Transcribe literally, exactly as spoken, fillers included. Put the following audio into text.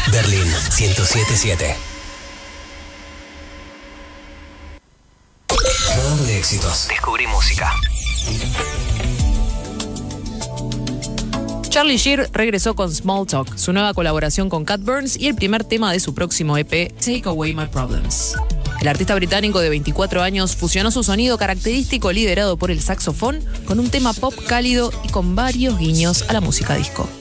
Berlín ciento siete punto siete. Radar de éxitos. Descubrí música. Charlie Shear regresó con Small Talk, su nueva colaboración con Cat Burns y el primer tema de su próximo E P, Take Away My Problems. El artista británico de veinticuatro años fusionó su sonido característico liderado por el saxofón con un tema pop cálido y con varios guiños a la música disco.